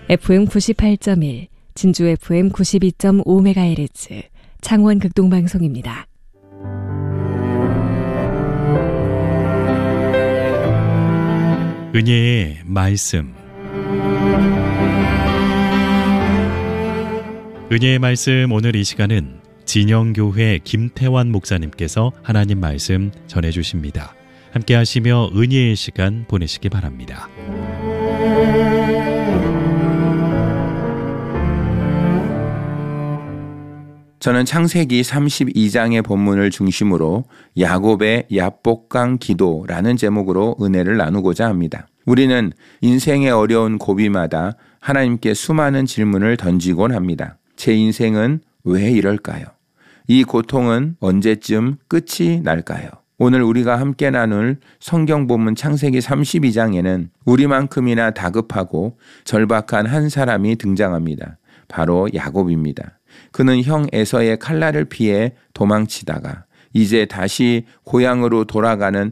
FM 98.1, 진주 FM 92.5MHz, 창원 극동방송입니다. 은혜의 말씀. 은혜의 말씀, 오늘 이 시간은 진영교회 김태환 목사님께서 하나님 말씀 전해주십니다. 함께 하시며 은혜의 시간 보내시기 바랍니다. 저는 창세기 32장의 본문을 중심으로 야곱의 야복강 기도라는 제목으로 은혜를 나누고자 합니다. 우리는 인생의 어려운 고비마다 하나님께 수많은 질문을 던지곤 합니다. 제 인생은 왜 이럴까요? 이 고통은 언제쯤 끝이 날까요? 오늘 우리가 함께 나눌 성경 본문 창세기 32장에는 우리만큼이나 다급하고 절박한 한 사람이 등장합니다. 바로 야곱입니다. 그는 형 에서의 칼날을 피해 도망치다가 이제 다시 고향으로 돌아가는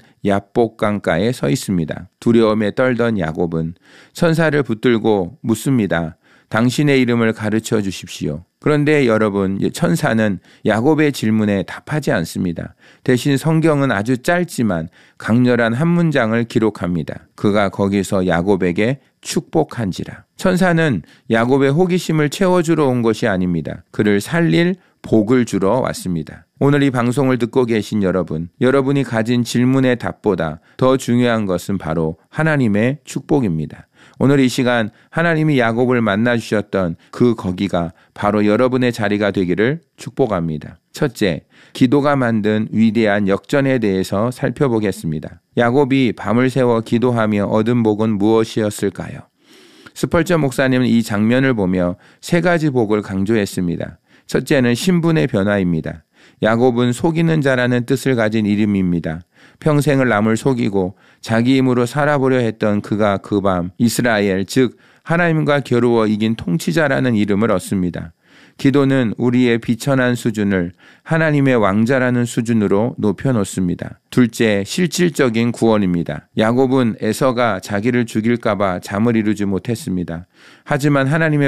야복강가에 서 있습니다. 두려움에 떨던 야곱은 천사를 붙들고 묻습니다. 당신의 이름을 가르쳐 주십시오. 그런데 여러분, 천사는 야곱의 질문에 답하지 않습니다. 대신 성경은 아주 짧지만 강렬한 한 문장을 기록합니다. 그가 거기서 야곱에게 축복한지라. 천사는 야곱의 호기심을 채워주러 온 것이 아닙니다. 그를 살릴 복을 주러 왔습니다. 오늘 이 방송을 듣고 계신 여러분, 여러분이 가진 질문의 답보다 더 중요한 것은 바로 하나님의 축복입니다. 오늘 이 시간 하나님이 야곱을 만나주셨던 그 거기가 바로 여러분의 자리가 되기를 축복합니다. 첫째, 기도가 만든 위대한 역전에 대해서 살펴보겠습니다. 야곱이 밤을 새워 기도하며 얻은 복은 무엇이었을까요? 스펄전 목사님은 이 장면을 보며 세 가지 복을 강조했습니다. 첫째는 신분의 변화입니다. 야곱은 속이는 자라는 뜻을 가진 이름입니다. 평생을 남을 속이고 자기 힘으로 살아보려 했던 그가 그 밤 이스라엘, 즉 하나님과 겨루어 이긴 통치자라는 이름을 얻습니다. 기도는 우리의 비천한 수준을 하나님의 왕자라는 수준으로 높여놓습니다. 둘째, 실질적인 구원입니다. 야곱은 에서가 자기를 죽일까 봐 잠을 이루지 못했습니다. 하지만 하나님의